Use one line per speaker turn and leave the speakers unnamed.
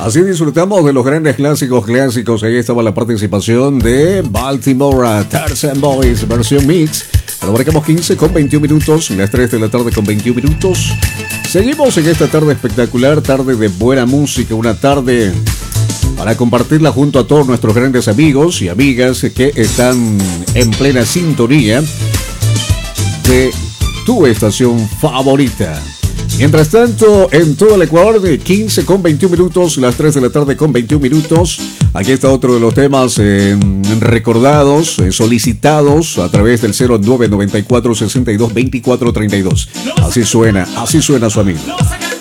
Así disfrutamos de los grandes clásicos. Ahí estaba la participación de Baltimore Tarzan Boys, versión mix. Ahora marcamos 15 con 21 minutos, las 3 de la tarde con 21 minutos. Seguimos en esta tarde espectacular, tarde de buena música, una tarde para compartirla junto a todos nuestros grandes amigos y amigas que están en plena sintonía de tu estación favorita. Mientras tanto, en todo el Ecuador, de 15 con 21 minutos, las 3 de la tarde con 21 minutos. Aquí está otro de los temas recordados, solicitados a través del 0994 62 24 32. Así suena su amigo.